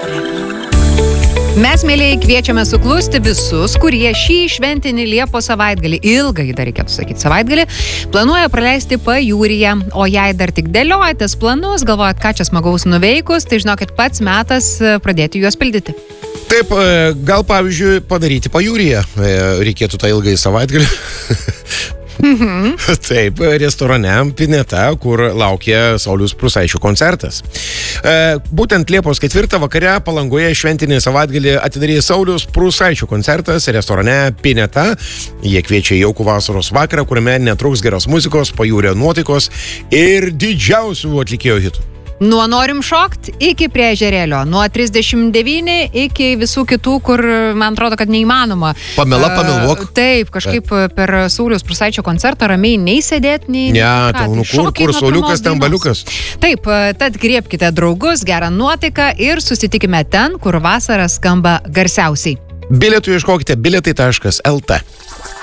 Mes, mėlyjei, kviečiame suklusti visus, kurie šį šventinį Liepos savaitgalį, ilgai dar reikėtų sakyti savaitgalį, planuoja praleisti pajūryje, o jei dar tik dėliojatės planus, galvojat, ką čia smagaus nuveikus, tai žinokit, pats metas pradėti juos pildyti. Taip, gal pavyzdžiui padaryti pajūryje, reikėtų tą ilgai savaitgalį. Taip, restorane Pineta, kur laukia Sauliaus Prūsaičio koncertas. Būtent Liepos 4 vakare Palangoje šventinį savaitgalį atidarys Sauliaus Prūsaičio koncertas restorane Pineta. Jie kviečia į jaukų vasaros vakarą, kuriame netruks geros muzikos, pajūrio nuotaikos ir didžiausių atlikėjų hitų. Nuo Norim šokt iki prie ežerėlio, nuo 39 iki visų kitų, kur man atrodo, kad neįmanoma. Pamela, pameluok. Taip, kažkaip per Sauliaus Prūsaičio koncertą ramiai nei sėdėt, nei... Ne, kur Sauliukas, ten baliukas. Taip, tad griebkite draugus, gerą nuotaiką ir susitikime ten, kur vasara skamba garsiausiai. Bilietų ieškokite bilietai.lt.